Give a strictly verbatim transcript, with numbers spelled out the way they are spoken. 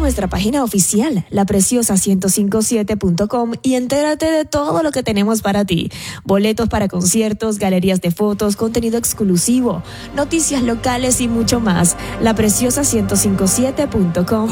nuestra página oficial, la preciosa ciento cincuenta y siete punto com, y entérate de todo lo que tenemos para ti. Boletos para conciertos, galerías de fotos, contenido exclusivo, noticias locales y mucho más. la preciosa ciento cincuenta y siete punto com.